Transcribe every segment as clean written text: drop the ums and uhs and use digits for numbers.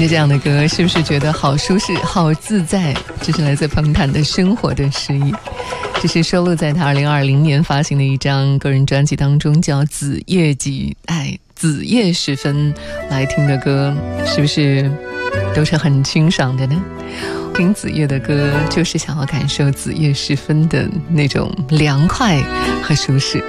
着这样的歌，是不是觉得好舒适好自在？这是来自彭坦的《生活的诗意》，这是收录在他2020年发行的一张个人专辑当中，叫《子夜集》。子夜时分来听的歌，是不是都是很清爽的呢？听子夜的歌，就是想要感受子夜时分的那种凉快和舒适。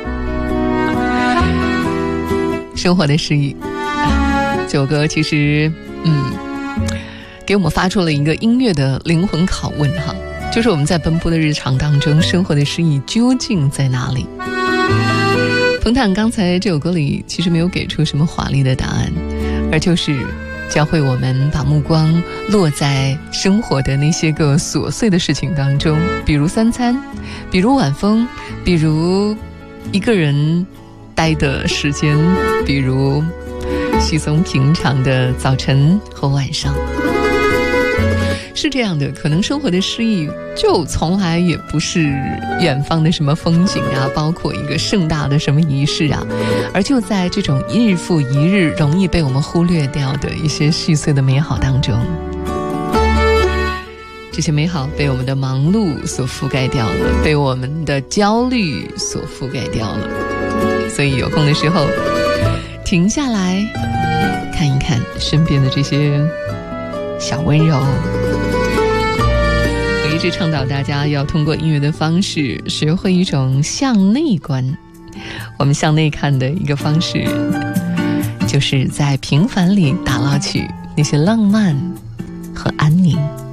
生活的诗意，这首歌其实给我们发出了一个音乐的灵魂拷问哈，就是我们在奔波的日常当中，生活的诗意究竟在哪里？彭坦刚才这首歌里其实没有给出什么华丽的答案，而就是教会我们把目光落在生活的那些个琐碎的事情当中，比如三餐，比如晚风，比如一个人待的时间，比如稀松平常的早晨和晚上。是这样的，可能生活的诗意就从来也不是远方的什么风景啊，包括一个盛大的什么仪式啊，而就在这种一日复一日容易被我们忽略掉的一些细碎的美好当中。这些美好被我们的忙碌所覆盖掉了，被我们的焦虑所覆盖掉了。所以有空的时候停下来看一看身边的这些小温柔。我一直倡导大家要通过音乐的方式学会一种向内观。我们向内看的一个方式，就是在平凡里打捞取那些浪漫和安宁。